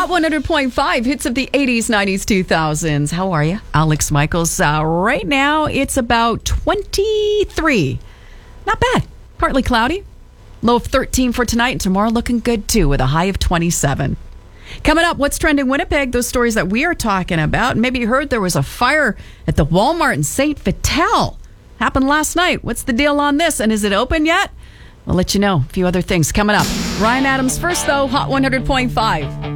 Hot 100.5 hits of the 80s, 90s, 2000s. How are you? Alex Michaels. Right now, it's about 23. Not bad. Partly cloudy. Low of 13 for tonight, and tomorrow looking good, too, with a high of 27. Coming up, what's trending Winnipeg? Those stories that we are talking about. Maybe you heard there was a fire at the Walmart in St. Vital. Happened last night. What's the deal on this? And is it open yet? We'll let you know. A few other things coming up. Ryan Adams first, though. Hot 100.5.